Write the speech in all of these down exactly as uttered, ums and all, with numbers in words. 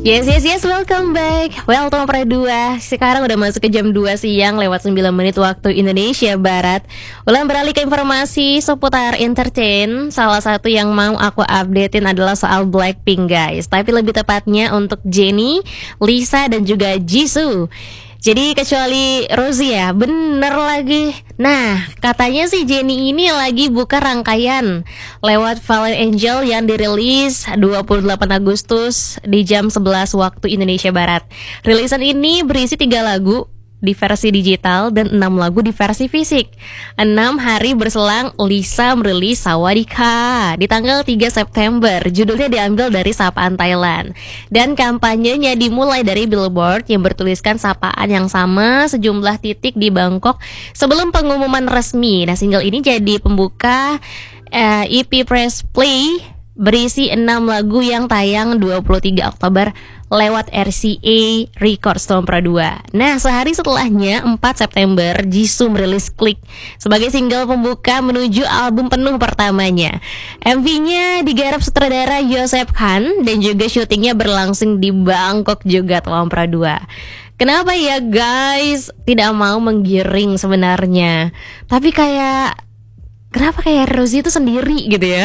Yes, yes, yes, welcome back. Well, Tom Pre dua. Sekarang udah masuk ke jam dua siang lewat sembilan menit waktu Indonesia Barat. Ulang beralih ke informasi seputar entertain. Salah satu yang mau aku updatein adalah soal Blackpink, guys. Tapi lebih tepatnya untuk Jennie, Lisa, dan juga Jisoo. Jadi kecuali Rosie ya, bener lagi. Nah, katanya sih Jennie ini lagi buka rangkaian lewat Fallen Angel yang dirilis dua puluh delapan Agustus di jam sebelas waktu Indonesia Barat. Rilisan ini berisi tiga lagu di versi digital dan enam lagu di versi fisik. Enam hari berselang, Lisa merilis Sawadika di tanggal tiga September. Judulnya diambil dari sapaan Thailand. Dan kampanyenya dimulai dari billboard yang bertuliskan sapaan yang sama sejumlah titik di Bangkok sebelum pengumuman resmi. Nah, single ini jadi pembuka uh, E P Press Play berisi enam lagu yang tayang dua puluh tiga Oktober lewat R C A Records Tom Pre dua. Nah, sehari setelahnya empat September, Jisoo merilis Click sebagai single pembuka menuju album penuh pertamanya. M V-nya digarap sutradara Joseph Kahn dan juga syutingnya berlangsung di Bangkok juga Tom Pre dua. Kenapa ya guys tidak mau menggiring sebenarnya? Tapi kayak kenapa kayak Rosie itu sendiri gitu ya.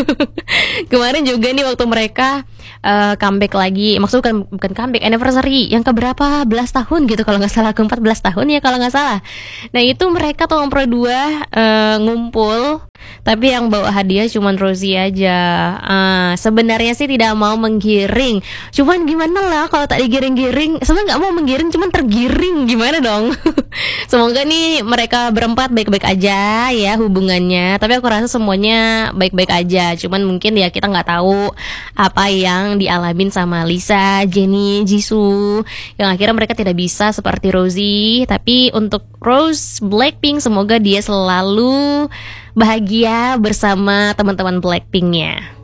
Kemarin juga nih waktu mereka uh, comeback lagi, maksudnya bukan, bukan comeback, anniversary yang keberapa belas tahun gitu kalau nggak salah, ke empat belas tahun ya kalau nggak salah. Nah itu mereka Tom Pre dua uh, ngumpul, tapi yang bawa hadiah cuman Rosie aja. uh, Sebenarnya sih tidak mau menggiring, cuman gimana lah kalau tak digiring-giring. Sebenarnya nggak mau menggiring, cuman tergiring, gimana dong. Semoga nih mereka berempat baik-baik aja ya hubungannya. Tapi aku rasa semuanya baik-baik aja. Cuman mungkin ya kita nggak tahu apa yang dialamin sama Lisa, Jennie, Jisoo, yang akhirnya mereka tidak bisa seperti Rosie. Tapi untuk Rose Blackpink, semoga dia selalu bahagia bersama teman-teman Blackpinknya.